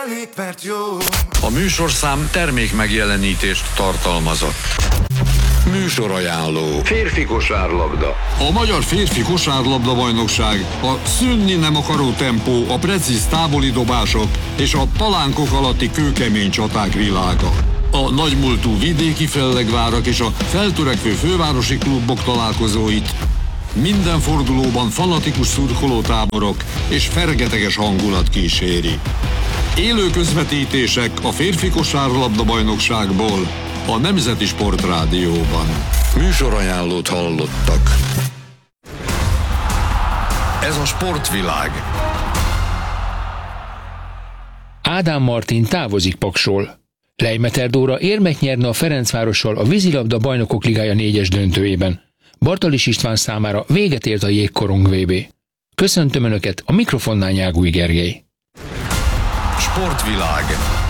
Elég, mert jó. A műsorszám termék megjelenítést tartalmazott. Műsorajánló. Férfi kosárlabda. A Magyar Férfi Kosárlabda Bajnokság a szűnni nem akaró tempó, a precíz távoli dobások és a palánkok alatti kőkemény csaták világa. A nagymúltú vidéki fellegvárak és a feltörekvő fővárosi klubok találkozóit minden fordulóban fanatikus szurkolótáborok és fergeteges hangulat kíséri. Élő közvetítések a Férfi Kosárlabda Bajnokságból a Nemzeti Sportrádióban. Műsorajánlót hallottak. Ez a sportvilág. Ádám Martin távozik Paksról. Lejmeter Dóra érmet nyerne a Ferencvárossal a vízilabda Bajnokok Ligája 4-es döntőjében. Bartalis István számára véget ért a jégkorong VB. Köszöntöm Önöket, a mikrofonnál Nyágúj Gergely. Sportvilág.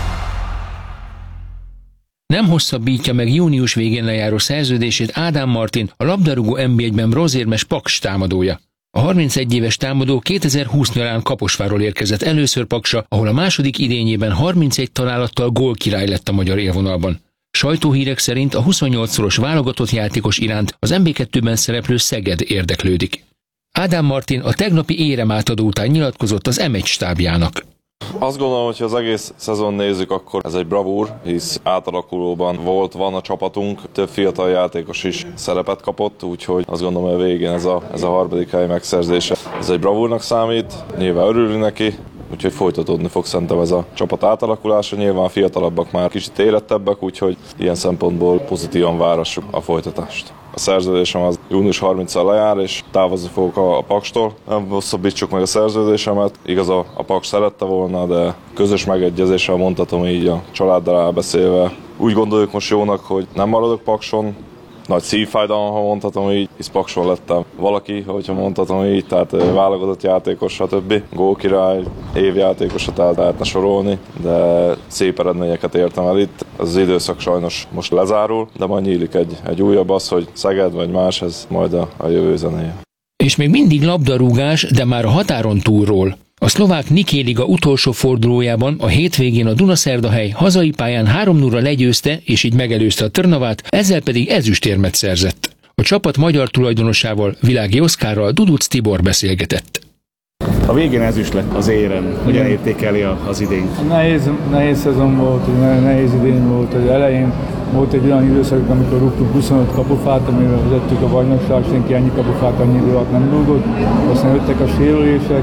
Nem hosszabbítja meg június végén lejáró szerződését Ádám Martin, a labdarúgó NB1-ben bronzérmes Paks támadója. A 31 éves támadó 2020 nyarán Kaposvárról érkezett először Paksra, ahol a második idényében 31 találattal gólkirály lett a magyar élvonalban. Sajtóhírek szerint a 28-szoros válogatott játékos iránt az MB2-ben szereplő Szeged érdeklődik. Ádám Martin a tegnapi éremátadó után nyilatkozott az M1 stábjának. Azt gondolom, hogy ha az egész szezon nézzük, akkor ez egy bravúr, hisz átalakulóban van a csapatunk, több fiatal játékos is szerepet kapott, úgyhogy azt gondolom, hogy a végén ez a harmadik hely megszerzése. Ez egy bravúrnak számít, nyilván örülünk neki, úgyhogy folytatódni fog szerintem ez a csapat átalakulása. Nyilván a fiatalabbak már kicsit érettebbek, úgyhogy ilyen szempontból pozitívan várassuk a folytatást. A szerződésem az június 30-al lejár, és távozni fogok a Pakstól. Nem hosszabbítsuk meg a szerződésemet. Igaz, a Paks szerette volna, de közös megegyezéssel mondhatom így a családdal elbeszélve. Úgy gondoljuk most jónak, hogy nem maradok Pakson. Nagy szívfájdalom, ha mondhatom így, hisz Pakson lettem valaki, hogyha mondhatom így, tehát válogatott játékos, stb. Gólkirály, évjátékosat el lehetne sorolni, de szép eredményeket értem el itt. Ez az időszak sajnos most lezárul, de majd nyílik egy újabb, az, hogy Szeged vagy más, ez majd a jövő zenéje. És még mindig labdarúgás, de már a határon túlról. A szlovák Niké Liga utolsó fordulójában a hétvégén a Dunaszerdahely hazai pályán 3-0-ra legyőzte, és így megelőzte a Trnavát, ezzel pedig ezüstérmet szerzett. A csapat magyar tulajdonosával, Világi Oszkárral Duduc Tibor beszélgetett. A végén ezüst lett az érem. Hogyan értékeli az idényt? Nehéz szezon volt, nehéz idény volt. Az elején volt egy olyan időszak, amikor rúgtunk 25 kapufát, amivel vezettük a bajnokság, senki ennyi kapufát annyi idő alatt nem rúgott. Aztán jöttek a sérülések,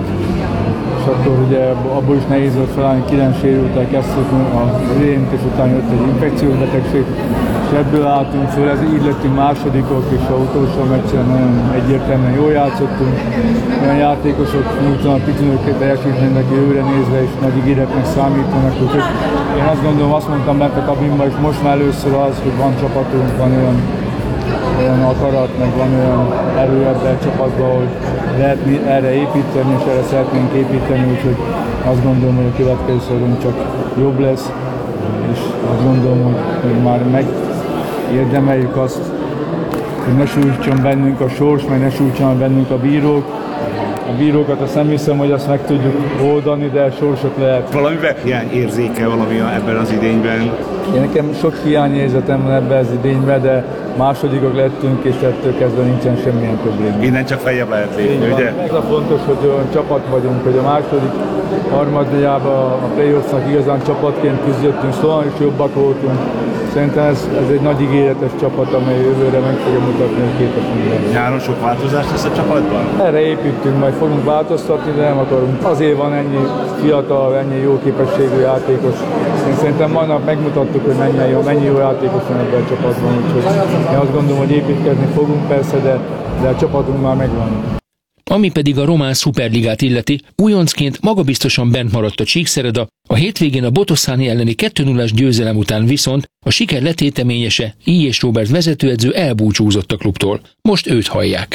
és akkor ugye abból is nehéz volt felállni, 9 sérültek, kezdtük az idényt, és utána jött egy infekciós betegség, és ebből álltunk föl, így lettünk másodikok, és az utolsó meccsen nagyon egyértelműen jól játszottunk. Olyan játékosok nyújtanak kitűnő teljesítménynek jövőre nézve, és nagy ígéretnek számítanak, úgyhogy én azt gondolom, azt mondtam bent a kabinban, és most már először az, hogy van csapatunk, van olyan akarat, meg van olyan erő ebben a csapatban, hogy lehet erre építeni, és erre szeretnénk építeni, úgyhogy azt gondolom, hogy a következő szezon csak jobb lesz, és azt gondolom, hogy már megérdemeljük azt, hogy ne sújtson bennünk a sors, meg ne sújtson bennünk a bírók. A bírókat azt nem hiszem, hogy azt meg tudjuk oldani, de sorsot lehet. Valamiben hiányérzéke valami ebben az idényben? Én nekem sok hiányérzetem van ebben az idényben, de másodikok lettünk, és ettől kezdve nincsen semmilyen probléma. Innen csak feljebb lehet lépni, ugye? Ez a fontos, hogy olyan csapat vagyunk, hogy a második harmadjában a play-offnak igazán csapatként küzdöttünk, szóval is jobbak voltunk. Szerintem ez egy nagy ígéretes csapat, amely jövőre meg fogja mutatni, hogy képes minden. Nyáron sok változást lesz a csapatban? Erre építünk, majd fogunk változtatni, de nem akarunk. Azért van ennyi fiatal, ennyi jó képességű játékos. Én szerintem mai nap megmutattuk, hogy mennyi jó játékos van ebben a csapatban, úgyhogy én azt gondolom, hogy építkezni fogunk persze, de a csapatunk már megvan. Ami pedig a román szuperligát illeti, újoncként magabiztosan bent maradt a Csíkszereda, a hétvégén a Botoszáni elleni 2-0-as győzelem után viszont a siker letéteményese, I. és Róbert vezetőedző elbúcsúzott a klubtól. Most őt hallják.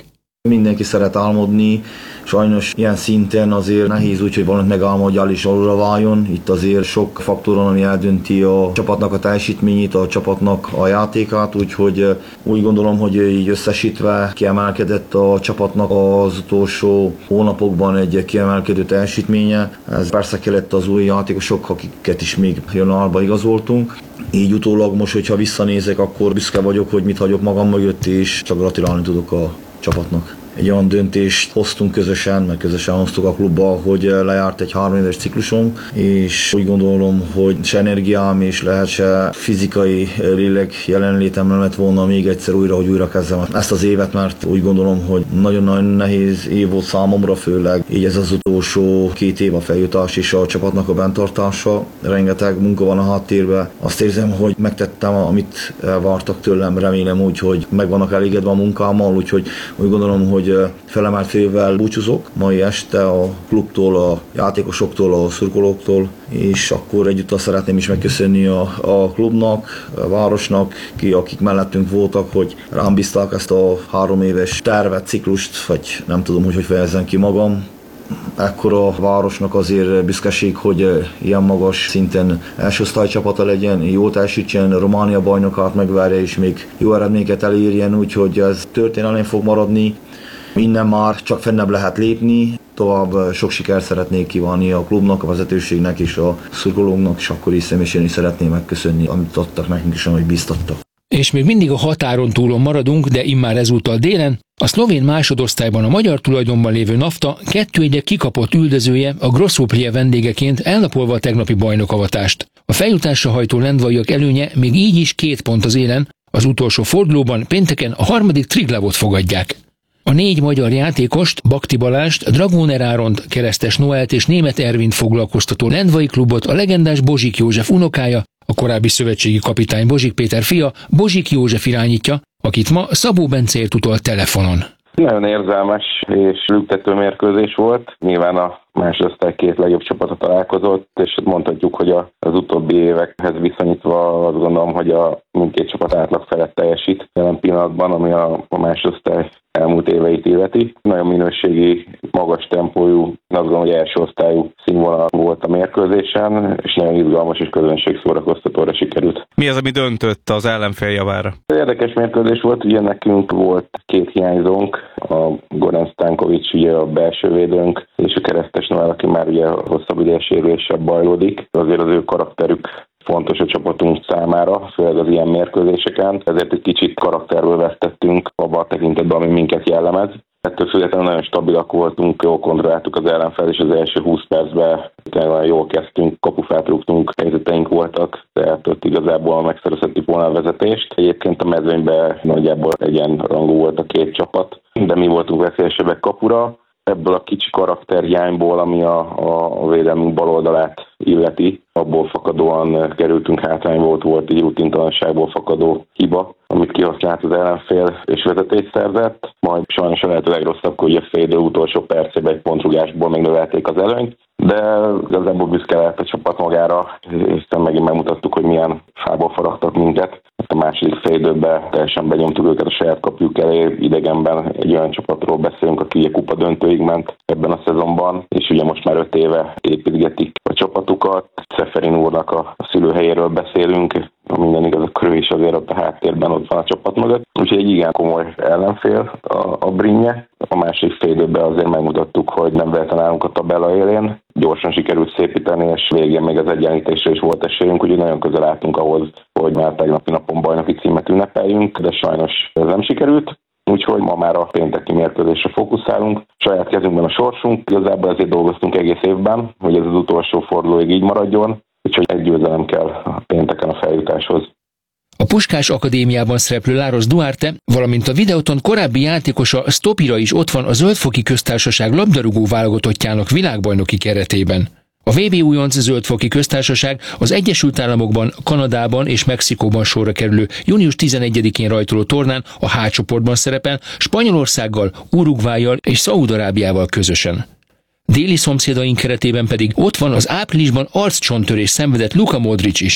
Mindenki szeret álmodni, sajnos ilyen szinten azért nehéz úgy, hogy valamit megálmodjál és alulra váljon. Itt azért sok faktoron, ami eldönti a csapatnak a teljesítményét, a csapatnak a játékát, úgyhogy úgy gondolom, hogy így összesítve kiemelkedett a csapatnak az utolsó hónapokban egy kiemelkedő teljesítménye. Ez persze kellett az új játékosok, akiket is még januárban igazoltunk. Így utólag most, hogyha visszanézek, akkor büszke vagyok, hogy mit hagyok magam mögött, és csak gratulálni tudok a csapatnak. Egy olyan döntést hoztunk közösen, mert közösen hoztuk a klubba, hogy lejárt egy 3 éves ciklusunk, és úgy gondolom, hogy se energiám és lehet se fizikai lélek jelenlétem nem lett volna még egyszer újra, hogy újra kezdem ezt az évet, mert úgy gondolom, hogy nagyon-nagyon nehéz év volt számomra, főleg így ez az utolsó 2 év a feljutás és a csapatnak a benntartása. Rengeteg munka van a háttérben. Azt érzem, hogy megtettem, amit vártak tőlem, remélem úgy, hogy meg vannak elégedve a munkámmal, úgyhogy úgy gondolom, hogy felemelt félvel búcsúzok mai este a klubtól, a játékosoktól, a szurkolóktól, és akkor egyúttal szeretném is megköszönni a klubnak, a városnak, akik mellettünk voltak, hogy rám bízták ezt a 3 éves tervet, ciklust, vagy nem tudom, hogy fejezzem ki magam. Ekkora a városnak azért büszkeség, hogy ilyen magas szinten első osztálycsapata legyen, jól teljesítsen, Románia bajnokát megvárja és még jó eredményeket elérjen, úgyhogy ez történelem fog maradni. Innen már csak fennebb lehet lépni, tovább sok sikert szeretnék kívánni a klubnak, a vezetőségnek és a szurkolóknak, és akkor is személyesen is szeretném megköszönni, amit adtak nekünk is, amit bíztattak. És még mindig a határon túlon maradunk, de immár ezúttal délen, a szlovén másodosztályban a magyar tulajdonban lévő NAFTA 2-1-re kikapott üldözője a Grossoplie vendégeként elnapolva a tegnapi bajnokavatást. A feljutásra hajtó lendvaiak előnye még így is 2 pont az élen, az utolsó fordulóban pénteken a 3. Triglavot fogadják. A 4 magyar játékost, Bakti Balást, Dragóner Áront, Keresztes Noelt és Németh Ervint foglalkoztató lendvai klubot a legendás Bozsik József unokája, a korábbi szövetségi kapitány Bozsik Péter fia, Bozsik József irányítja, akit ma Szabó Benceért utolt telefonon. Nagyon érzelmes és lüktető mérkőzés volt. Nyilván a másodosztály 2 legjobb csapata találkozott, és mondhatjuk, hogy az utóbbi évekhez viszonyítva azt gondolom, hogy mindkét csapat átlag felett teljesít jelen pillanatban, ami a másodosztály elmúlt éveit illeti. Nagyon minőségi, magas tempójú, azt gondolom, hogy első osztályú színvonal volt a mérkőzésen, és nagyon izgalmas és közönségszórakoztatóra sikerült. Mi az, ami döntött az ellenfél javára? Érdekes mérkőzés volt, ugye nekünk volt 2 hiányzónk, a Goran Stankovics, ugye a belső védőnk, és a Keresztes Noel, aki már ugye hosszabb idejes sérüléssel bajlódik. Azért az ő karakterük fontos a csapatunk számára, főleg az ilyen mérkőzéseken, ezért egy kicsit karakterből vesztettünk abban a tekintetben, ami minket jellemez. Ettől függetlenül nagyon stabilak voltunk, jól kontrolláltuk az ellenfel, és az első 20 percben nagyon jól kezdtünk, kapufát rúgtunk, helyzeteink voltak, tehát ott igazából megszerezhettük volna a vezetést. Egyébként a mezőnyben nagyjából egyenrangú volt a 2 csapat, de mi voltunk veszélyesebbek kapura. Ebből a kicsi karakterhiányból, ami a védelmünk bal oldalát illeti, abból fakadóan kerültünk hátrányba, volt egy rutintalanságból fakadó hiba, amit kihasznált az ellenfél és vezetést szerzett. Majd sajnos a lehető legrosszabb, hogy a fél idő utolsó percében egy pontrugásból megnövelték az előnyt, de igazából büszke lehet a csapat magára, és megint megmutattuk, hogy milyen fából faragtak minket. A második fél időben teljesen benyomtuk őket a saját kapjuk elé, idegenben egy olyan csapatról beszélünk, aki a kupa döntőig ment ebben a szezonban, és ugye most már 5 éve építgetik a csapatukat. Szeferin úrnak a szülőhelyéről beszélünk, ha minden igaz, akkor ő is azért ott a háttérben ott van a csapat mögött. Úgyhogy egy igen komoly ellenfél a Brinje. A másik fél időben azért megmutattuk, hogy nem vehetne nálunk a tabella élén. Gyorsan sikerült szépíteni, és végén még az egyenlítésre is volt esélyünk, úgyhogy nagyon közel álltunk ahhoz, hogy már tegnapi napon bajnoki címet ünnepeljünk, de sajnos ez nem sikerült. Úgyhogy ma már a pénteki mérkőzésre fókuszálunk. Saját kezünkben a sorsunk, igazából ezért dolgoztunk egész évben, hogy ez az utolsó fordulóig így maradjon, úgyhogy egy győzelem kell a pénteken a feljutáshoz. A Puskás Akadémiában szereplő Láros Duarte, valamint a Videoton korábbi játékosa Stopira is ott van a Zöldfoki Köztársaság labdarúgó válogatottjának világbajnoki keretében. A VB újonc Zöldfoki Köztársaság az Egyesült Államokban, Kanadában és Mexikóban sorra kerülő június 11-én rajtoló tornán a H csoportban szerepel Spanyolországgal, Uruguayjal és Szaúd-Arábiával közösen. Déli szomszédaink keretében pedig ott van az áprilisban arccsontörés szenvedett Luka Modric is.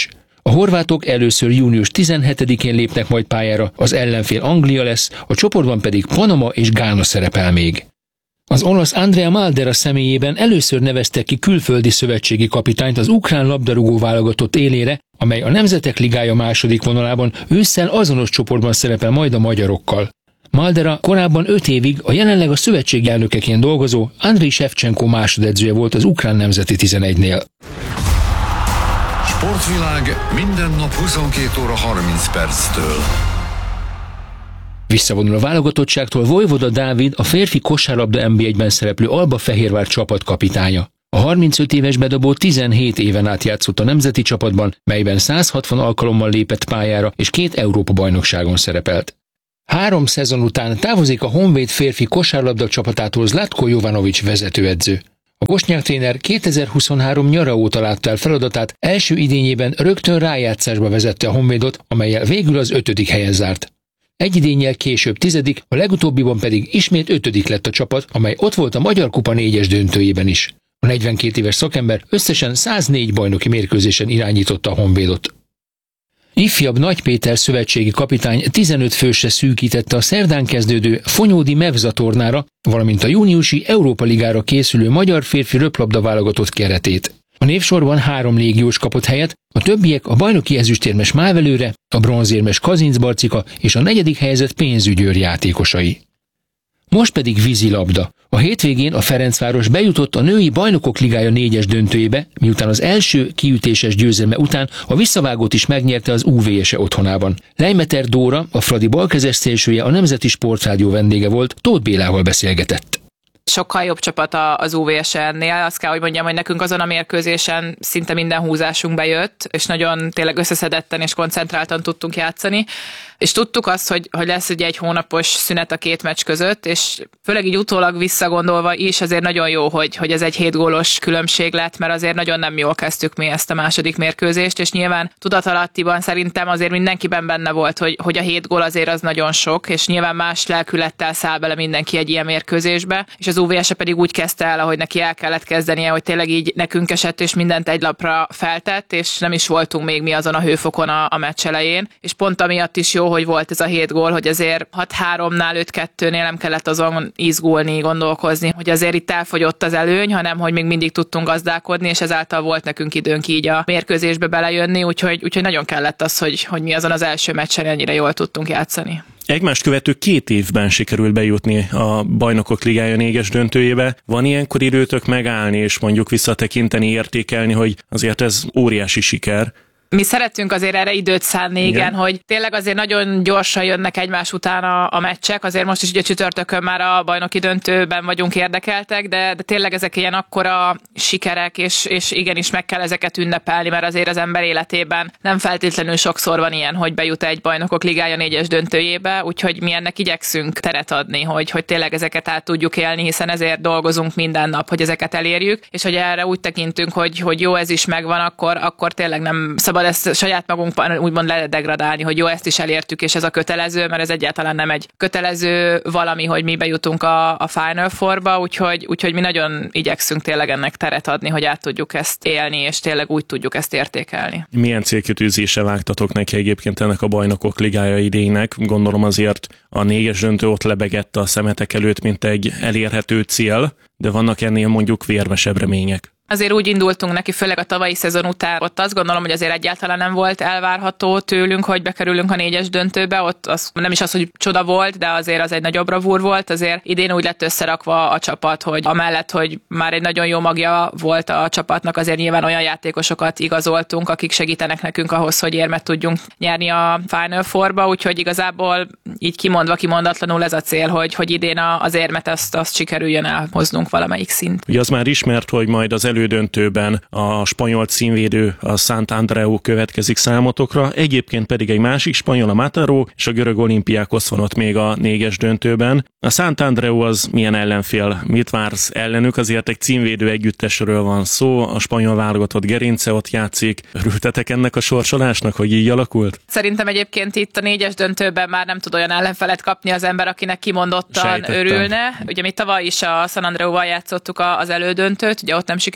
A horvátok először június 17-én lépnek majd pályára, az ellenfél Anglia lesz, a csoportban pedig Panama és Gána szerepel még. Az olasz Andrea Maldera személyében először neveztek ki külföldi szövetségi kapitányt az ukrán labdarúgó válogatott élére, amely a Nemzetek Ligája második vonalában ősszel azonos csoportban szerepel majd a magyarokkal. Maldera korábban 5 évig a jelenleg a szövetségi elnökeként dolgozó Andriy Shevchenko másodedzője volt az ukrán nemzeti 11-nél. Sportvilág minden nap 22 óra 30 perctől. Visszavonul a válogatottságtól Vojvoda Dávid, a férfi kosárlabda NB1-ben szereplő Albafehérvár csapatkapitánya. A 35 éves bedobó 17 éven át játszott a nemzeti csapatban, melyben 160 alkalommal lépett pályára és 2 Európa-bajnokságon szerepelt. 3 szezon után távozik a Honvéd férfi kosárlabda csapatától Zlatko Jovanović vezetőedző. A bosnyák tréner 2023 nyara óta látta el feladatát, első idényében rögtön rájátszásba vezette a Honvédot, amellyel végül az 5. helyen zárt. Egy idénnyel később 10., a legutóbbiban pedig ismét 5. lett a csapat, amely ott volt a Magyar Kupa 4-es döntőjében is. A 42 éves szakember összesen 104 bajnoki mérkőzésen irányította a Honvédot. Ifjabb Nagy Péter szövetségi kapitány 15 fősre szűkítette a szerdán kezdődő Fonyódi Mevza tornára, valamint a júniusi Európa Ligára készülő magyar férfi röplabda válogatott keretét. A névsorban 3 légiós kapott helyet, a többiek a bajnoki ezüstérmes Mávelőre, a bronzérmes Kazinc Barcika és a 4. helyezett Pénzügyőr játékosai. Most pedig vízilabda. A hétvégén a Ferencváros bejutott a női bajnokok ligája 4-es döntőjébe, miután az első kiütéses győzelme után a visszavágót is megnyerte az UVS-e otthonában. Leimeter Dóra, a Fradi balkezes szélsője, a Nemzeti Sportrádió vendége volt, Tóth Bélával beszélgetett. Sokkal jobb csapat az UVS-ennél. Azt kell, hogy mondjam, hogy nekünk azon a mérkőzésen szinte minden húzásunk bejött, és nagyon tényleg összeszedetten és koncentráltan tudtunk játszani. És tudtuk azt, hogy lesz ugye egy hónapos szünet a 2 meccs között, és főleg így utólag visszagondolva is azért nagyon jó, hogy ez egy 7 gólos különbség lett, mert azért nagyon nem jól kezdtük mi ezt a második mérkőzést, és nyilván tudatalattiban szerintem azért mindenkiben benne volt, hogy a 7 gól azért az nagyon sok, és nyilván más lelkülettel száll bele mindenki egy ilyen mérkőzésbe, és az UVS pedig úgy kezdte el, ahogy neki el kellett kezdenie, hogy tényleg így nekünk esett, és mindent egy lapra feltett, és nem is voltunk még mi azon a hőfokon a meccs elején, és pont amiatt is jó, hogy volt ez a 7 gól, hogy azért 6-3-nál, 5-2-nél nem kellett azon izgulni, gondolkozni, hogy azért itt elfogyott az előny, hanem hogy még mindig tudtunk gazdálkodni, és ezáltal volt nekünk időnk így a mérkőzésbe belejönni, úgyhogy nagyon kellett az, hogy mi azon az első meccsen ennyire jól tudtunk játszani. Egymást követő 2 évben sikerült bejutni a Bajnokok Ligája 4-es döntőjébe. Van ilyenkor időtök megállni és mondjuk visszatekinteni, értékelni, hogy azért ez óriási siker? Mi szeretünk azért erre időt szánni, igen, hogy tényleg azért nagyon gyorsan jönnek egymás után a meccsek, azért most is ugye csütörtökön már a bajnoki döntőben vagyunk érdekeltek, de tényleg ezek ilyen akkora sikerek, és igenis meg kell ezeket ünnepelni, mert azért az ember életében nem feltétlenül sokszor van ilyen, hogy bejut egy Bajnokok Ligája 4-es döntőjébe, úgyhogy mi ennek igyekszünk teret adni, hogy tényleg ezeket át tudjuk élni, hiszen ezért dolgozunk minden nap, hogy ezeket elérjük, és hogy erre úgy tekintünk, hogy jó, ez is megvan, akkor tényleg nem szabad ezt saját magunkban úgymond ledegradálni, hogy jó, ezt is elértük, és ez a kötelező, mert ez egyáltalán nem egy kötelező valami, hogy mi bejutunk a Final Fourba, úgyhogy mi nagyon igyekszünk tényleg ennek teret adni, hogy át tudjuk ezt élni, és tényleg úgy tudjuk ezt értékelni. Milyen célkitűzése vágtatok neki egyébként ennek a Bajnokok Ligája idénynek? Gondolom azért a 4-es döntő ott lebegett a szemetek előtt, mint egy elérhető cél, de vannak ennél mondjuk vérmesebb remények. Azért úgy indultunk neki, főleg a tavalyi szezon után, ott azt gondolom, hogy azért egyáltalán nem volt elvárható tőlünk, hogy bekerülünk a 4-es döntőbe, ott nem is az, hogy csoda volt, de azért az egy nagyobb bravúr volt, azért idén úgy lett összerakva a csapat, hogy amellett, hogy már egy nagyon jó magja volt a csapatnak, azért nyilván olyan játékosokat igazoltunk, akik segítenek nekünk ahhoz, hogy érmet tudjunk nyerni a Final Fourba, úgyhogy igazából így kimondatlanul ez a cél, hogy idén az érmet azt sikerüljön elhoznunk valamelyik szint. Ugye az már ismert, hogy majd az elődöntőben a spanyol címvédő, a Sant Andreu következik számotokra, egyébként pedig egy másik spanyol, a Mataró, és a görög Olympiakos van ott még a 4-es döntőben. A Sant Andreu az milyen ellenfél? Mit vársz ellenük? Azért egy címvédő együttesről van szó, a spanyol válogatott gerince ott játszik. Örültetek ennek a sorsolásnak, hogy így alakult? Szerintem egyébként itt a 4-es döntőben már nem tud olyan ellenfelet kapni az ember, akinek kimondottan örülne. Ugye mi tavaly is a San Andreuval játszottuk az elődöntőt, ugye ott nem sikerült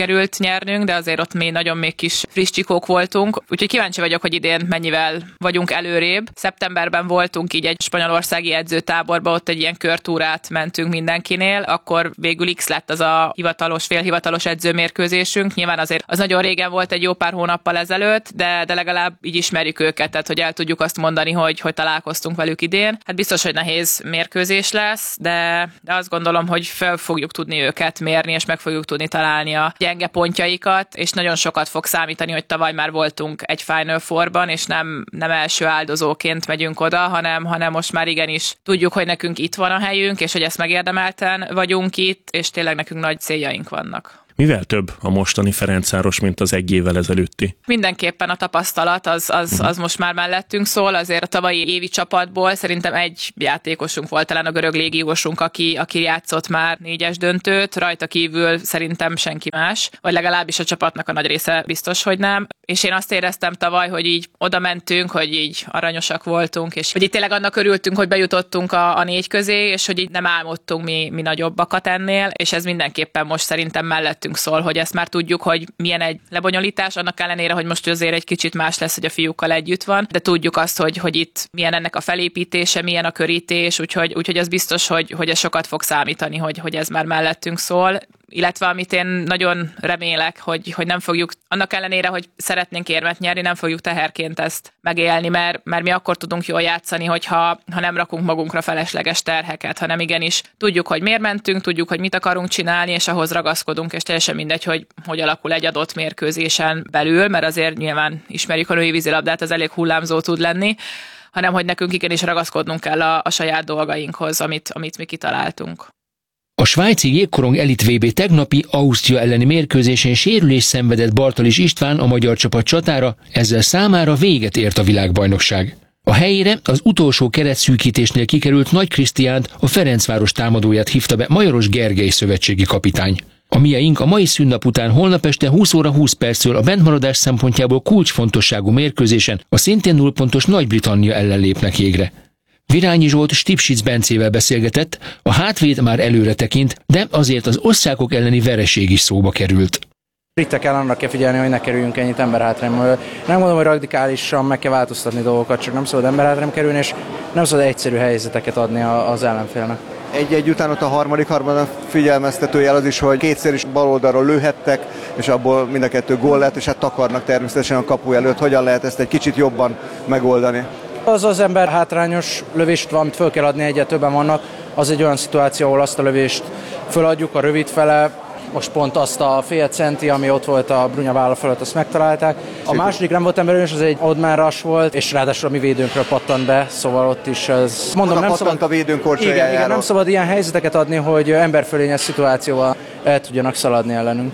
sikerült nyernünk, de azért ott mi nagyon még kis friss csikók voltunk. Úgyhogy kíváncsi vagyok, hogy idén mennyivel vagyunk előrébb. Szeptemberben voltunk így egy spanyolországi edzőtáborba, ott egy ilyen körtúrát mentünk mindenkinél, akkor végül X lett az a hivatalos, félhivatalos edzőmérkőzésünk. Nyilván azért az nagyon régen volt, egy jó pár hónappal ezelőtt, de legalább így ismerjük őket, tehát hogy el tudjuk azt mondani, hogy találkoztunk velük idén. Hát biztos, hogy nehéz mérkőzés lesz, de azt gondolom, hogy fel fogjuk tudni őket mérni, és meg fogjuk tudni találni a gyenge pontjaikat, és nagyon sokat fog számítani, hogy tavaly már voltunk egy Final Fourban, és nem első áldozóként megyünk oda, hanem most már igenis tudjuk, hogy nekünk itt van a helyünk, és hogy ezt megérdemelten vagyunk itt, és tényleg nekünk nagy céljaink vannak. Mivel több a mostani Ferencváros, mint az egy évvel ezelőtti? Mindenképpen a tapasztalat az most már mellettünk szól, azért a tavalyi évi csapatból szerintem egy játékosunk volt, talán a görög légiósunk, aki játszott már 4-es döntőt, rajta kívül szerintem senki más, vagy legalábbis a csapatnak a nagy része biztos, hogy nem. És én azt éreztem tavaly, hogy így oda mentünk, hogy így aranyosak voltunk, és hogy itt tényleg annak örültünk, hogy bejutottunk a 4 közé, és hogy így nem álmodtunk mi nagyobbakat ennél, és ez mindenképpen most szerintem mellettünk szól, hogy ezt már tudjuk, hogy milyen egy lebonyolítás, annak ellenére, hogy most azért egy kicsit más lesz, hogy a fiúkkal együtt van, de tudjuk azt, hogy itt milyen ennek a felépítése, milyen a körítés, úgyhogy az biztos, hogy ez sokat fog számítani, hogy ez már mellettünk szól. Illetve amit én nagyon remélek, hogy nem fogjuk, annak ellenére, hogy szeretnénk érmet nyerni, nem fogjuk teherként ezt megélni, mert mi akkor tudunk jól játszani, ha nem rakunk magunkra felesleges terheket, hanem igenis tudjuk, hogy miért mentünk, tudjuk, hogy mit akarunk csinálni, és ahhoz ragaszkodunk, és teljesen mindegy, hogy alakul egy adott mérkőzésen belül, mert azért nyilván ismerjük a női vízilabdát, az elég hullámzó tud lenni, hanem hogy nekünk igenis ragaszkodnunk kell a saját dolgainkhoz, amit mi kitaláltunk. A svájci jégkorong elit VB tegnapi Ausztria elleni mérkőzésén sérülést szenvedett Bartalis István a magyar csapat csatára, ezzel számára véget ért a világbajnokság. A helyére az utolsó keretszűkítésnél kikerült Nagy Krisztiánt, a Ferencváros támadóját hívta be Majoros Gergely szövetségi kapitány. A miaink a mai szünnap után holnap este 20 óra 20 perctől a bentmaradás szempontjából kulcsfontosságú mérkőzésen a szintén 0 pontos Nagy-Britannia ellen lépnek jégre. Virányi Zsolt Stipsic Bencével beszélgetett, a hátvéd már előre tekint, de azért az osztrákok elleni vereség is szóba került. Britek ellen arra kell figyelni, hogy ne kerüljünk ennyit emberhátrányba. Nem mondom, hogy radikálisan meg kell változtatni dolgokat, csak nem szabad emberhátrányba kerülni, és nem szabad egyszerű helyzeteket adni az ellenfélnek. Egy után ott a harmadban figyelmeztetőjel az is, hogy kétszer is bal oldalról lőhettek, és abból mind a 2 gól lett, és hát takarnak természetesen a kapu előtt. Hogyan lehet ezt egy kicsit jobban megoldani? Az ember hátrányos lövést, amit föl kell adni, egyre többen vannak, az egy olyan szituáció, ahol azt a lövést föladjuk a rövid fele, most pont azt a fél centi, ami ott volt a Brunya válla fölött, azt megtalálták. A második nem volt emberős, az egy odd-man rush volt, és ráadásul a mi védőnkről pattant be, szóval ott is ez... Mondom, nem szabad, a védőnk korcsolyájára. Igen, nem szabad ilyen helyzeteket adni, hogy emberfölényes szituációval el tudjanak szaladni ellenünk.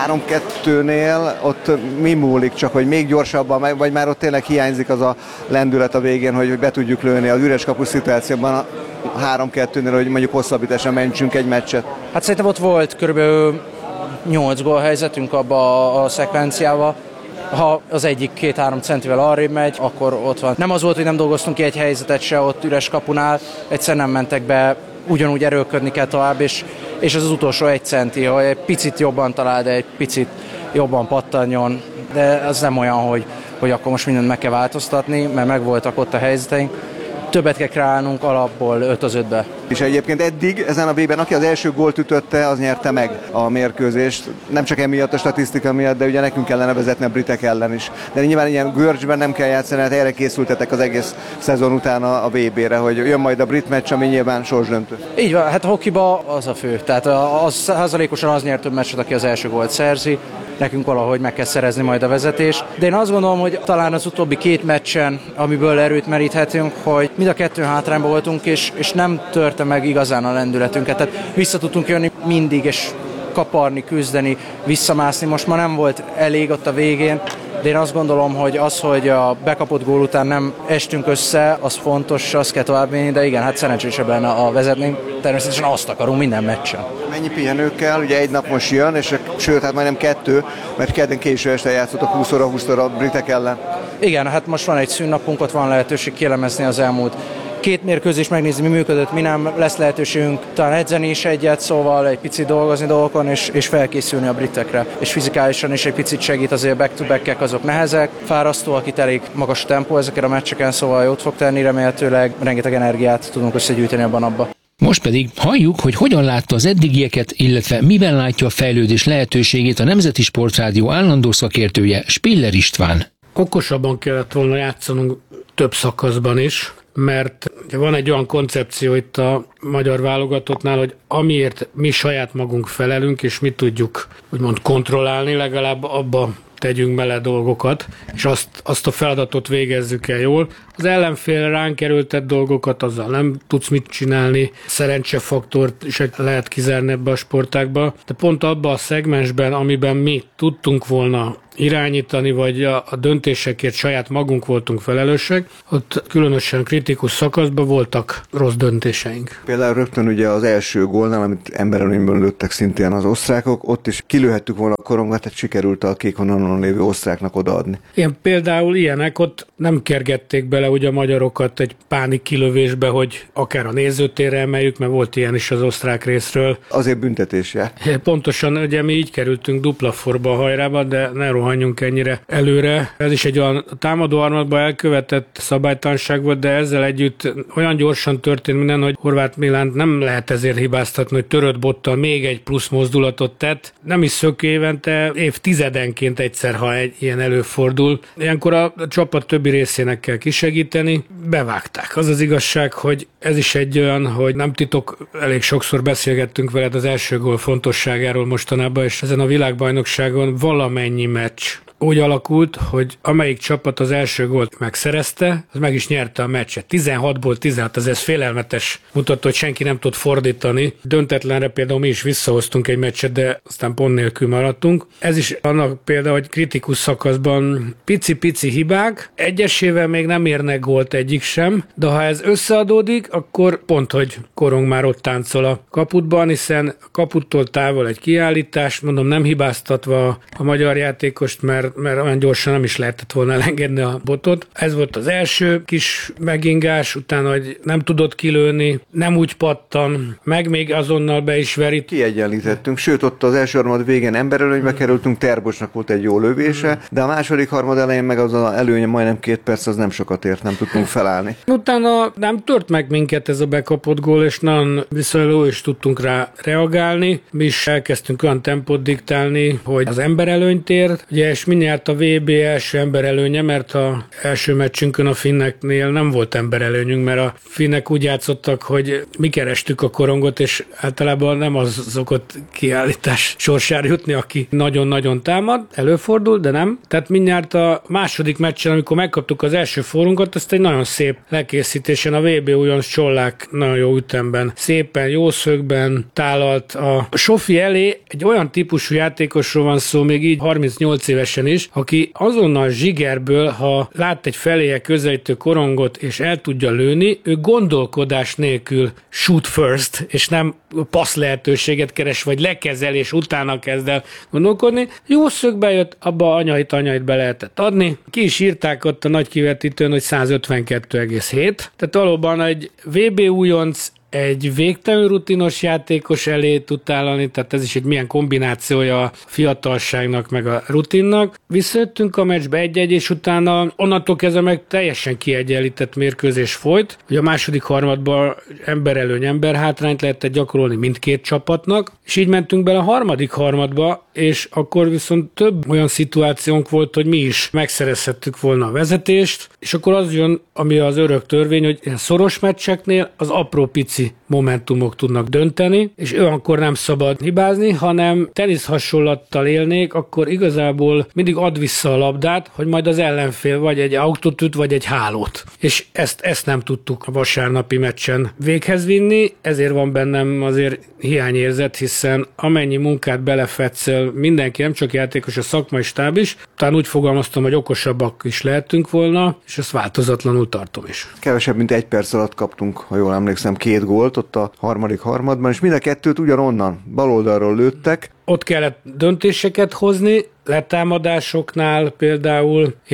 3-2-nél ott mi múlik, csak hogy még gyorsabban, vagy már ott tényleg hiányzik az a lendület a végén, hogy be tudjuk lőni az üres kapu szituációban a 3-2-nél, hogy mondjuk hosszabbításan mentsünk egy meccset? Hát szerintem ott volt kb. 8 gól helyzetünk abba a szekvenciával. Ha az egyik 2-3 centivel arrébb megy, akkor ott van. Nem az volt, hogy nem dolgoztunk ki egy helyzetet se ott üres kapunál, egyszer nem mentek be, ugyanúgy erőlködni kell tovább, és az utolsó 1 centi, hogy egy picit jobban talál, de egy picit jobban pattanjon, de az nem olyan, hogy akkor most mindent meg kell változtatni, mert megvoltak ott a helyzeteink. Többet kell kreálnunk alapból 5-5-be. És egyébként eddig ezen a B-ben, aki az első gólt ütötte, az nyerte meg a mérkőzést. Nem csak emiatt a statisztika miatt, de ugye nekünk kellene vezetni a britek ellen is. De nyilván ilyen görcsben nem kell játszani, hát erre készültetek az egész szezon után a VB-re, hogy jön majd a brit meccs, ami nyilván sorsdöntő. Így van, hát hokiba az a fő. Tehát százalékosan az nyer több meccset, aki az első gólt szerzi. Nekünk valahogy meg kell szerezni majd a vezetést. De én azt gondolom, hogy talán az utóbbi 2 meccsen, amiből erőt meríthetünk, hogy mind a 2 hátrányban voltunk, és nem törte meg igazán a lendületünket. Tehát vissza tudtunk jönni mindig, és kaparni, küzdeni, visszamászni. Most már nem volt elég ott a végén, de én azt gondolom, hogy hogy a bekapott gól után nem estünk össze, az fontos, azt kell továbbvinni, de igen, hát szerencsésebb lenne a vezetni. Természetesen azt akarunk minden meccsen. Mennyi pihenő kell? Ugye egy nap most jön, és sőt, hát majdnem 2, mert kedden késő este játszottak 20 óra 20 a britek ellen. Igen, hát most van egy szünnapunk, ott van lehetőség kielemezni az elmúlt két mérkőzést megnézni, mi működött, mi nem, lesz lehetőségünk talán edzeni is egyet, szóval egy picit dolgozni dolgokon, és felkészülni a britekre. És fizikálisan is egy picit segít, azért back-to-back-ek azok nehezek, fárasztóak, itt elég magas a tempó ezeken a meccseken, szóval jót fog tenni, remélhetőleg rengeteg energiát tudunk összegyűjteni abba. Most pedig halljuk, hogy hogyan látta az eddigieket, illetve miben látja a fejlődés lehetőségét a Nemzeti Sportrádió állandó szakértője, Spiller István. Okosabban kellett volna játszanunk több szakaszban is, mert van egy olyan koncepció itt a magyar válogatottnál, hogy amiért mi saját magunk felelünk, és mi tudjuk úgymond kontrollálni, legalább abba tegyünk bele dolgokat, és azt a feladatot végezzük el jól. Az ellenfél ránk erőltett dolgokat, azzal nem tudsz mit csinálni, szerencsefaktort is lehet kizárni ebbe a sportágba, de pont abban a szegmensben, amiben mi tudtunk volna irányítani, vagy a döntésekért saját magunk voltunk felelősek, ott különösen kritikus szakaszban voltak rossz döntéseink. Például rögtön ugye az első gólnál, amit emberelőnyből lőttek szintén az osztrákok, ott is kilőhettük volna a korongot, tehát sikerült a kék vonalon lévő osztráknak odaadni. Például ilyenek, ott nem kergették bele ugye a magyarokat egy pánik kilövésbe, hogy akár a nézőtérre emeljük, mert volt ilyen is az osztrák részről. Azért büntetés jár. Pontosan, ugye mi így kerültünk dupla forba a hajrába, de ne rohanjunk ennyire előre. Ez is egy olyan támadó harmadban elkövetett szabálytalanság volt, de ezzel együtt olyan gyorsan történt minden, hogy Horváth Milánt nem lehet ezért hibáztatni, hogy törött bottal még egy plusz mozdulatot tett. Nem is évente, évtizedenként egyszer, ha egy ilyen előfordul. Ilyenkor a csapat többi részének kell kisegíteni. Bevágták. Az az igazság, hogy ez is egy olyan, hogy nem titok, elég sokszor beszélgettünk veled az első gól fontosságáról mostanában, és ezen a világbajnokságon valamennyi meccs úgy alakult, hogy amelyik csapat az első gólt megszerezte, az meg is nyerte a meccset. 16-ból 16, ez félelmetes, mutatta, hogy senki nem tud fordítani. Döntetlenre például mi is visszahoztunk egy meccset, de aztán pont nélkül maradtunk. Ez is annak például, hogy kritikus szakaszban pici-pici hibák, egyesével még nem érnek gólt egyik sem, de ha ez összeadódik, akkor pont, hogy Korong már ott táncol a kaputban, hiszen a kaputtól távol egy kiállítás, mondom, nem hibáztatva a magyar játékost, mert olyan gyorsan nem is lehetett volna elengedni a botot. Ez volt az első kis megingás, utána, hogy nem tudott kilőni, nem úgy pattan, meg még azonnal be is verít. Kiegyenlítettünk, sőt ott az első harmad végén emberelőnybe kerültünk, Terbosnak volt egy jó lövése, de a második harmad elején meg az előnye majdnem 2 perc, az nem sokat ért, nem tudtunk felállni. Utána nem tört meg minket ez a bekapott gól, és nagyon viszonylag is tudtunk rá reagálni. Mi is elkezdtünk olyan tempót diktálni, hogy az emberelőnyt ért, ugye, és mindjárt a VB első emberelőnye, mert a első meccsünkön a finneknél nem volt emberelőnyünk, mert a finnek úgy játszottak, hogy mi kerestük a korongot, és általában nem az szokott kiállítás sorsára jutni, aki nagyon-nagyon támad, előfordul, de nem. Tehát mindjárt a második meccsen, amikor megkaptuk az első fórunkat, ezt egy nagyon szép lekészítésen a VB újonc Csollák nagyon jó ütemben, szépen, jó szögben tálalt. A Sofi elé egy olyan típusú játékosról van szó, még így 38 évesen is, aki azonnal zsigerből, ha lát egy feléje közelítő korongot és el tudja lőni, ő gondolkodás nélkül shoot first, és nem passz lehetőséget keres, vagy lekezel, és utána kezd el gondolkodni. Jó szögbe jött, abba anyait be lehetett adni. Ki is írták ott a nagy kivetítőn, hogy 152,7. Tehát valóban egy VB újonc, egy végtelenül rutinos játékos elé tud állani, tehát ez is egy milyen kombinációja a fiatalságnak meg a rutinnak. Visszajöttünk a meccsbe 1-1, és utána onnantól kezdve meg teljesen kiegyenlített mérkőzés folyt. Ugye a második harmadban emberelőny, emberhátrányt lehetett gyakorolni mindkét csapatnak, és így mentünk bele a harmadik harmadba, és akkor viszont több olyan szituációnk volt, hogy mi is megszerezhettük volna a vezetést, és akkor az jön, ami az örök törvény, hogy ilyen szoros meccseknél az apró pici momentumok tudnak dönteni, és olyankor nem szabad hibázni, hanem tenisz hasonlattal élnék, akkor igazából mindig ad vissza a labdát, hogy majd az ellenfél vagy egy autót üt, vagy egy hálót. És ezt nem tudtuk a vasárnapi meccsen véghez vinni, ezért van bennem azért hiányérzet, hiszen amennyi munkát belefetszel mindenki, nem csak játékos, a szakmai stáb is, talán úgy fogalmaztam, hogy okosabbak is lehetünk volna, és ezt változatlanul tartom is. Kevesebb, mint 1 perc alatt kaptunk, ha jól emlékszem, 2 gólt ott a harmadik harmadban, és mind a kettőt ugyanonnan, baloldalról lőttek. Ott kellett döntéseket hozni, letámadásoknál például, és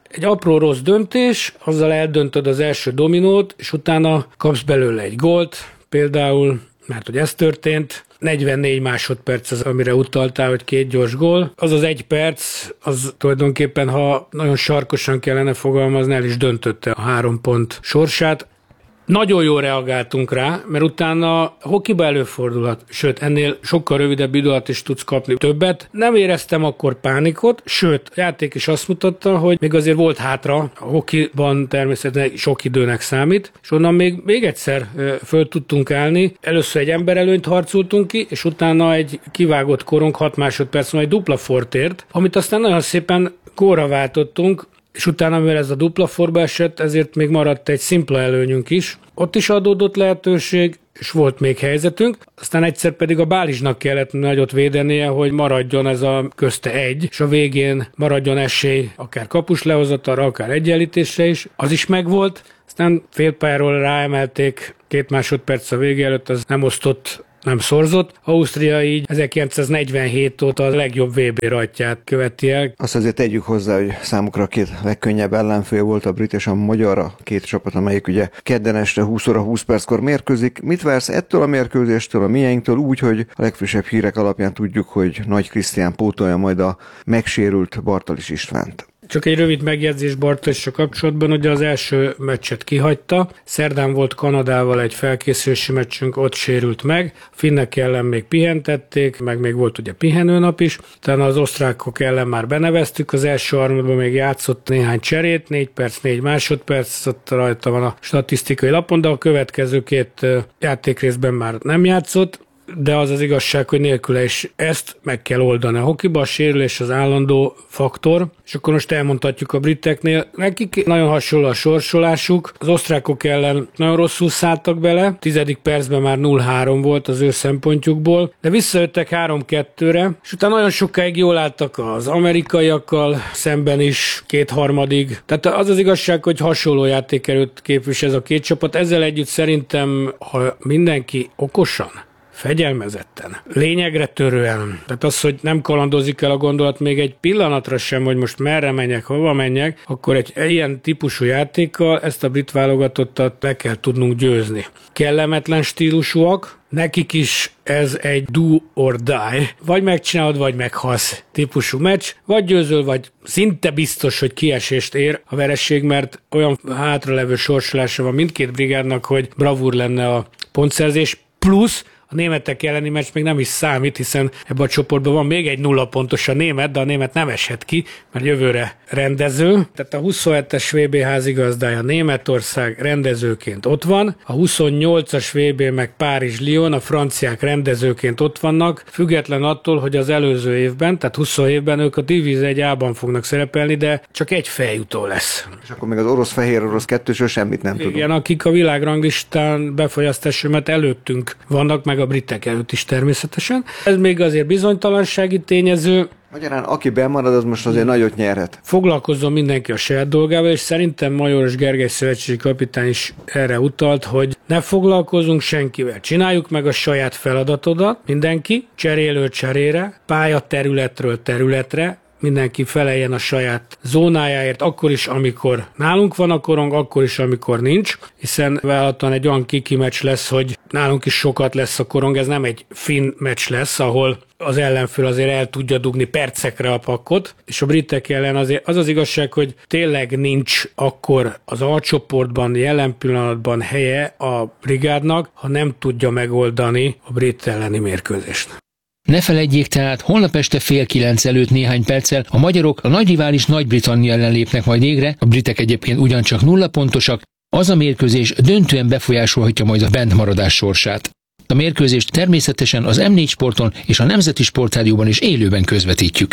egy apró rossz döntés, azzal eldöntöd az első dominót, és utána kapsz belőle egy gólt, például, mert hogy ez történt, 44 másodperc az, amire utaltál, hogy 2 gyors gól. Az az 1 perc, az tulajdonképpen, ha nagyon sarkosan kellene fogalmazni, el is döntötte a 3 pont sorsát. Nagyon jól reagáltunk rá, mert utána hokiba előfordulhat, sőt, ennél sokkal rövidebb idő alatt is tudsz kapni többet. Nem éreztem akkor pánikot, sőt, a játék is azt mutatta, hogy még azért volt hátra, a hokiban természetesen sok időnek számít, és onnan még egyszer föl tudtunk állni. Először egy emberelőnyt harcoltunk ki, és utána egy kivágott korong 6 másodpercen egy dupla fortért, amit aztán nagyon szépen gólra váltottunk, és utána, mivel ez a dupla forba esett, ezért még maradt egy szimpla előnyünk is. Ott is adódott lehetőség, és volt még helyzetünk, aztán egyszer pedig a Bálizsnak kellett nagyot védenie, hogy maradjon ez a közte 1, és a végén maradjon esély akár kapus lehozatalra, akár egyenlítésre is, az is megvolt, aztán félpályáról ráemelték 2 másodperc a vége előtt, az nem osztott, nem szorzott. Ausztria így 1947 óta a legjobb VB rajtját követi el. Azt azért tegyük hozzá, hogy számukra a 2 legkönnyebb ellenfél volt a brit és a magyar, a 2 csapat, amelyik ugye kedden este 20 óra 20 perckor mérkőzik. Mit vársz ettől a mérkőzéstől, a miénktől úgy, hogy a legfrissebb hírek alapján tudjuk, hogy Nagy Krisztián pótolja majd a megsérült Bartalis Istvánt? Csak egy rövid megjegyzés Bartalissal kapcsolatban, hogy az első meccset kihagyta. Szerdán volt Kanadával egy felkészülési meccsünk, ott sérült meg. Finnek ellen még pihentették, meg még volt ugye pihenőnap is. Utána az osztrákok ellen már beneveztük, az első harmadban még játszott néhány cserét, 4 perc, 4 másodperc, ott rajta van a statisztikai lapon, de a következő 2 játékrészben már nem játszott. De az az igazság, hogy nélküle is ezt meg kell oldani. A hokiban a sérülés az állandó faktor, és akkor most elmondhatjuk a briteknél. Nekik nagyon hasonló a sorsolásuk, az osztrákok ellen nagyon rosszul szálltak bele, 10. percben már 0-3 volt az ő szempontjukból, de visszajöttek 3-2-re, és utána nagyon sokáig jól álltak az amerikaiakkal szemben is, 2/3. Tehát az az igazság, hogy hasonló játékerőt képvisel ez a 2 csapat. Ezzel együtt szerintem, ha mindenki okosan, fegyelmezetten, lényegre törően. Tehát az, hogy nem kalandozik el a gondolat még egy pillanatra sem, hogy most merre menjek, hova menjek, akkor egy ilyen típusú játékkal ezt a brit válogatottat le kell tudnunk győzni. Kellemetlen stílusúak, nekik is ez egy do or die. Vagy megcsinálod, vagy meghalsz típusú meccs, vagy győzöl, vagy szinte biztos, hogy kiesést ér a vereség, mert olyan hátralevő sorsolása van mindkét brigádnak, hogy bravúr lenne a pontszerzés, plusz a németek elleni meccs még nem is számít, hiszen ebben a csoportban van még egy 0 pontos a német, de a német nem eshet ki, mert jövőre rendező. Tehát a 27-es VB házigazdája Németország rendezőként ott van, a 28-as VB meg Párizs-Lyon, a franciák rendezőként ott vannak, független attól, hogy az előző évben, tehát 27-ben ők a Divíz 1A-ban fognak szerepelni, de csak egy feljutó lesz. És akkor még az orosz-fehér-orosz 2-sről semmit nem tudunk. Igen, akik a világranglistán befolyástását előttünk vannak, meg a britek előtt is természetesen. Ez még azért bizonytalansági tényező. Magyarán aki bemarad, az most azért nagyot nyerhet. Foglalkozzon mindenki a saját dolgával, és szerintem Majoros Gergely szövetségi kapitány is erre utalt, hogy ne foglalkozunk senkivel. Csináljuk meg a saját feladatodat, mindenki, cserélő cserére, pályaterületről területre, mindenki feleljen a saját zónájáért, akkor is, amikor nálunk van a korong, akkor is, amikor nincs, hiszen várhatóan egy olyan kiki meccs lesz, hogy nálunk is sokat lesz a korong, ez nem egy finn meccs lesz, ahol az ellenfél azért el tudja dugni percekre a pakkot, és a britek ellen azért az az igazság, hogy tényleg nincs akkor az alcsoportban jelen pillanatban helye a brigádnak, ha nem tudja megoldani a brit elleni mérkőzést. Ne feledjék tehát, holnap este 8:30 előtt néhány perccel a magyarok a nagy rivális Nagy-Britannia ellen lépnek majd égre, a britek egyébként ugyancsak 0 pontosak, az a mérkőzés döntően befolyásolhatja majd a bentmaradás sorsát. A mérkőzést természetesen az M4 Sporton és a Nemzeti Sportrádióban is élőben közvetítjük.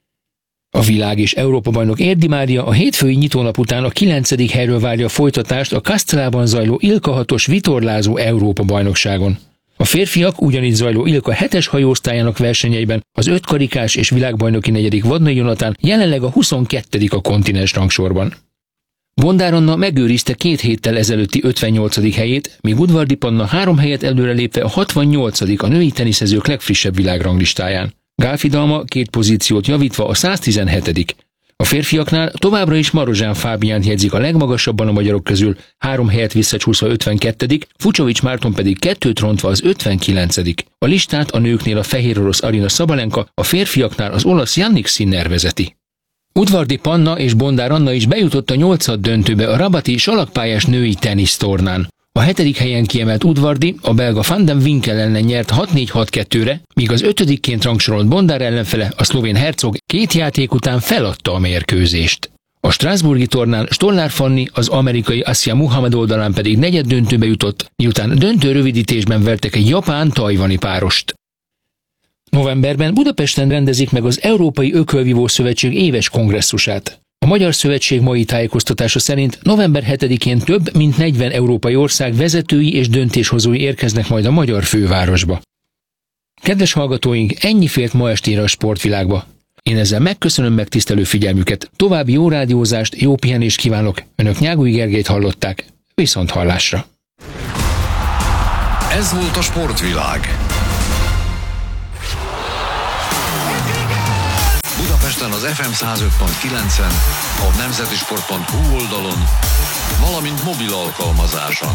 A világ és Európa-bajnok Érdi Mária a hétfői nyitónap után a 9. helyről várja a folytatást a Kastelában zajló Ilka 6-os vitorlázó Európa-bajnokságon. A férfiak ugyanígy zajló Ilka 7-es hajóosztályának versenyeiben az 5 karikás és világbajnoki 4. Vadnai Jonatán jelenleg a 22. a kontinens rangsorban. Bondár Anna megőrizte 2 héttel ezelőtti 58. helyét, míg Udvardi Panna 3 helyet előrelépve a 68. a női teniszezők legfrissebb világranglistáján. Gálfi Dalma 2 pozíciót javítva a 117. A férfiaknál továbbra is Marozsán Fábiánt jegyzik a legmagasabban a magyarok közül, 3 helyet visszacsúszva 52., Fucsovics Márton pedig 2 rontva az 59. A listát a nőknél a fehér orosz Arina Szabalenka, a férfiaknál az olasz Jannik Sinner vezeti. Udvardi Panna és Bondár Anna is bejutott a 8. döntőbe a rabati salakpályás női tenisztornán. A 7. helyen kiemelt Udvardi a belga Van den Winkel ellen nyert 6-4-6-2-re, míg az 5-ként rangsorolt Bondár ellenfele, a szlovén Hercog 2 játék után feladta a mérkőzést. A strasbourgi tornán Stollár Fanni az amerikai Asia Muhammad oldalán pedig 4. döntőbe jutott, miután döntő rövidítésben vertek egy japán-tajvani párost. Novemberben Budapesten rendezik meg az Európai Ökölvívó Szövetség éves kongresszusát. A Magyar Szövetség mai tájékoztatása szerint november 7-én több mint 40 európai ország vezetői és döntéshozói érkeznek majd a magyar fővárosba. Kedves hallgatóink, ennyi fért ma estére a sportvilágba. Én ezzel megköszönöm megtisztelő figyelmüket, további jó rádiózást, jó pihenést kívánok, önök Nyágúj Gergelyt hallották, viszont hallásra. Ez volt a sportvilág. Budapesten az FM 105.9-en, a nemzetisport.hu oldalon, valamint mobil alkalmazáson.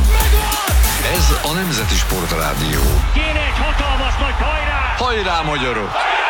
Ez a Nemzeti Sport Rádió. Kéne egy hatalmas nagy hajrá! Hajrá, magyarok!